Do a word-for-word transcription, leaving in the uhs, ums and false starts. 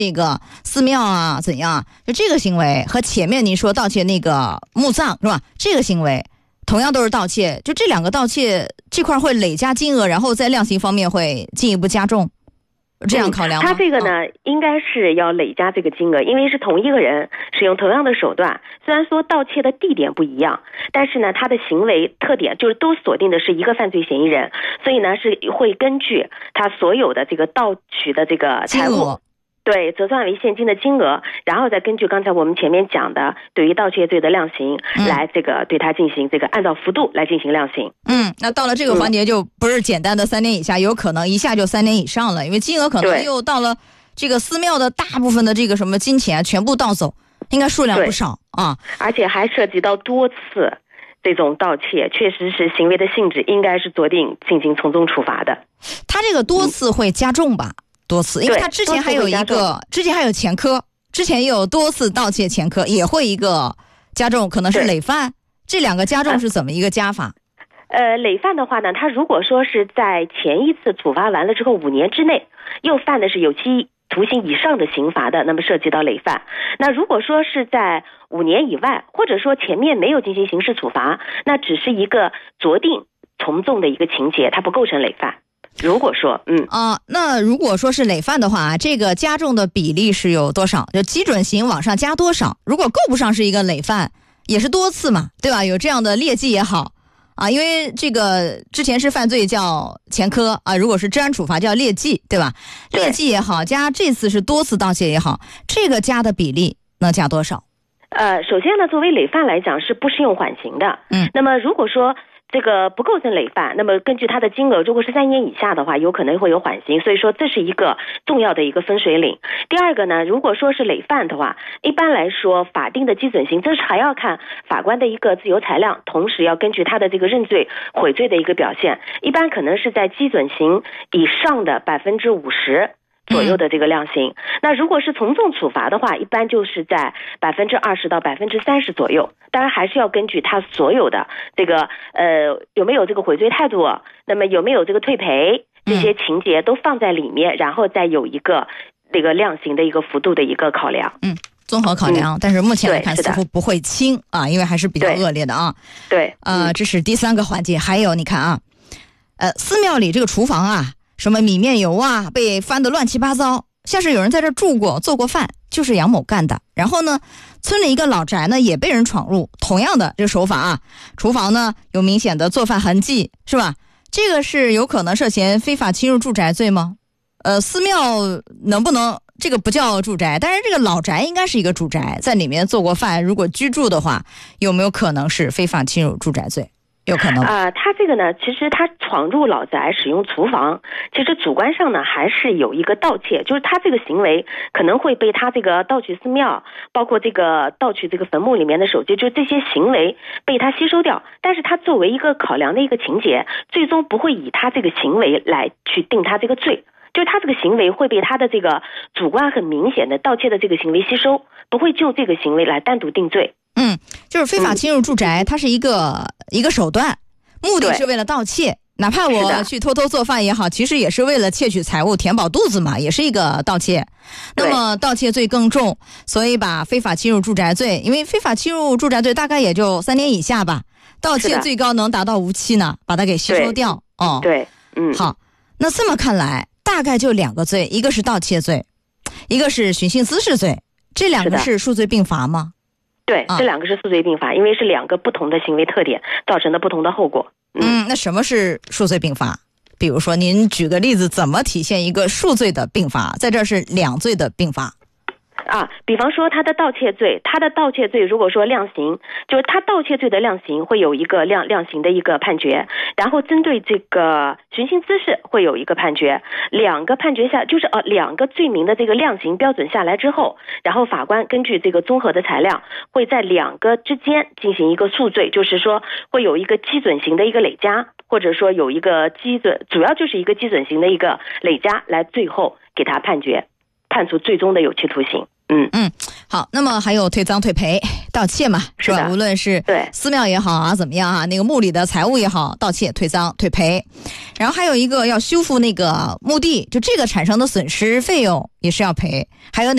这个寺庙啊怎样，就这个行为和前面您说盗窃那个墓葬是吧，这个行为同样都是盗窃，就这两个盗窃这块会累加金额，然后在量刑方面会进一步加重，这样考量吗？ 嗯、他这个呢、哦、应该是要累加这个金额，因为是同一个人使用同样的手段，虽然说盗窃的地点不一样，但是呢他的行为特点就是都锁定的是一个犯罪嫌疑人，所以呢是会根据他所有的这个盗取的这个财物，对，折算为现金的金额，然后再根据刚才我们前面讲的对于盗窃罪的量刑、嗯、来这个对他进行这个按照幅度来进行量刑。 嗯，那到了这个环节就不是简单的三年以下、嗯、有可能一下就三年以上了，因为金额可能又到了这个寺庙的大部分的这个什么金钱全部盗走，应该数量不少啊， 而且还涉及到多次这种盗窃，确实是行为的性质应该是酌定进行从重处罚的。 他这个多次会加重吧、嗯多次，因为他之前还有一个，之前还有前科，之前也有多次盗窃前科，也会一个加重，可能是累犯。这两个加重是怎么一个加法？ 呃，累犯的话呢，他如果说是在前一次处罚完了之后五年之内又犯的是有期徒刑以上的刑罚的，那么涉及到累犯。那如果说是在五年以外，或者说前面没有进行刑事处罚，那只是一个酌定从重的一个情节，它不构成累犯。如果说嗯啊、呃，那如果说是累犯的话，这个加重的比例是有多少？就基准刑往上加多少？如果够不上是一个累犯，也是多次嘛，对吧？有这样的劣迹也好啊，因为这个之前是犯罪叫前科啊，如果是治安处罚叫劣迹，对吧？劣迹也好，加这次是多次盗窃也好，这个加的比例能加多少？ 呃，首先呢，作为累犯来讲是不适用缓刑的。嗯，那么如果说这个不构成累犯，那么根据它的金额，如果是三年以下的话，有可能会有缓刑，所以说这是一个重要的一个分水岭。第二个呢，如果说是累犯的话，一般来说法定的基准刑，这是还要看法官的一个自由裁量，同时要根据他的这个认罪悔罪的一个表现，一般可能是在基准刑以上的百分之五十左右的这个量刑、嗯、那如果是从重处罚的话，一般就是在百分之二十到百分之三十左右，当然还是要根据他所有的这个呃有没有这个悔罪态度，那么有没有这个退赔，这些情节都放在里面、嗯、然后再有一个这个量刑的一个幅度的一个考量。 嗯，综合考量、嗯、但是目前来看似乎不会轻啊，因为还是比较恶劣的啊。 对， 呃，这是第三个环节。还有你看啊，呃，寺庙里这个厨房啊，什么米面油啊，被翻得乱七八糟，像是有人在这住过做过饭，就是杨某干的。然后呢，村里一个老宅呢也被人闯入，同样的这个手法啊，厨房呢有明显的做饭痕迹，是吧？这个是有可能涉嫌非法侵入住宅罪吗？呃，寺庙能不能这个不叫住宅，但是这个老宅应该是一个住宅，在里面做过饭，如果居住的话，有没有可能是非法侵入住宅罪？有可能啊、呃，他这个呢，其实他闯入老宅使用厨房，其实主观上呢还是有一个盗窃，就是他这个行为可能会被他这个盗取寺庙，包括这个盗取这个坟墓里面的手机，就这些行为被他吸收掉，但是他作为一个考量的一个情节，最终不会以他这个行为来去定他这个罪，就是他这个行为会被他的这个主观很明显的盗窃的这个行为吸收，不会就这个行为来单独定罪。 嗯，就是非法侵入住宅、嗯、它是一个一个手段，目的是为了盗窃，哪怕我去偷偷做饭也好，其实也是为了窃取财物填饱肚子嘛，也是一个盗窃。那么盗窃罪更重，所以把非法侵入住宅罪，因为非法侵入住宅罪大概也就三年以下吧，盗窃最高能达到无期呢，把它给吸收掉。哦， 对，嗯， 好，那这么看来大概就两个罪，一个是盗窃罪，一个是寻衅滋事罪，这两个是数罪并罚吗？ 对，这两个是数罪并罚、啊、因为是两个不同的行为特点造成的不同的后果。 嗯, 嗯，那什么是数罪并罚？比如说您举个例子，怎么体现一个数罪的并罚？在这是两罪的并罚啊，比方说他的盗窃罪，他的盗窃罪如果说量刑，就是他盗窃罪的量刑会有一个量量刑的一个判决，然后针对这个寻衅滋事会有一个判决，两个判决下就是呃两个罪名的这个量刑标准下来之后，然后法官根据这个综合的裁量，会在两个之间进行一个数罪，就是说会有一个基准刑的一个累加，或者说有一个基准，主要就是一个基准刑的一个累加，来最后给他判决，判处最终的有期徒刑。嗯嗯，好，那么还有退赃退赔、盗窃嘛，是吧？无论是对寺庙也好啊，怎么样啊，那个墓里的财物也好，盗窃、退赃、退赔，然后还有一个要修复那个墓地，就这个产生的损失费用也是要赔，还有。